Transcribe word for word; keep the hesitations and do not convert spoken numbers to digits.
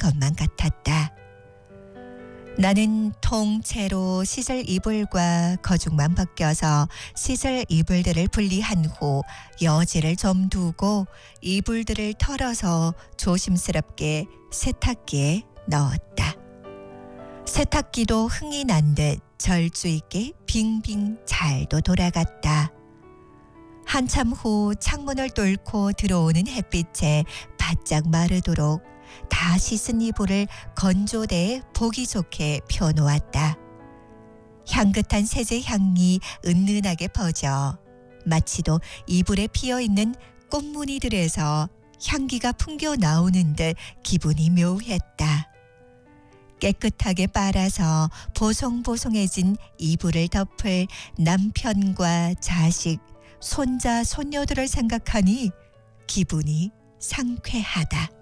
것만 같았다. 나는 통째로 시설 이불과 거죽만 벗겨서 시설 이불들을 분리한 후 여지를 좀 두고 이불들을 털어서 조심스럽게 세탁기에 넣었다. 세탁기도 흥이 난 듯 절주 있게 빙빙 잘도 돌아갔다. 한참 후 창문을 뚫고 들어오는 햇빛에 바짝 마르도록 다 씻은 이불을 건조대에 보기 좋게 펴놓았다. 향긋한 세제 향이 은은하게 퍼져 마치도 이불에 피어있는 꽃무늬들에서 향기가 풍겨 나오는 듯 기분이 묘했다. 깨끗하게 빨아서 보송보송해진 이불을 덮을 남편과 자식, 손자, 손녀들을 생각하니 기분이 상쾌하다.